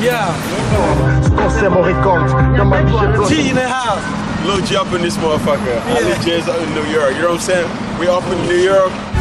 Yeah. G in the house. Lil G up in this motherfucker. I live J's up in New York. You know what I'm saying? We up in New York.